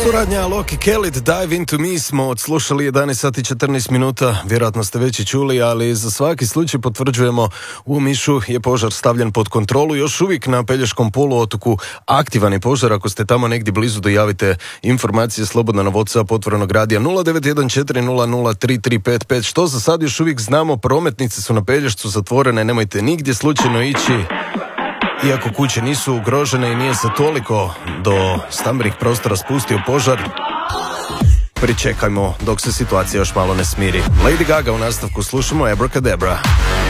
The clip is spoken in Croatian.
Suradnja Loki Kelly, Dive Into Me smo odslušali 11 sati 14 minuta, vjerojatno ste već i čuli, ali za svaki slučaj potvrđujemo, u Omišu je požar stavljen pod kontrolu, još uvijek na Pelješkom poluotoku aktivan je požar, ako ste tamo negdje blizu dojavite informacije slobodno na WhatsApp Otvorenog radija 0914003355. Što za sad još uvijek znamo, prometnice su na Pelješcu zatvorene, nemojte nigdje slučajno ići. Iako kuće nisu ugrožene i nije se toliko do stambenih prostora spustio požar, pričekajmo dok se situacija još malo ne smiri. Lady Gaga u nastavku, slušamo Abracadabra.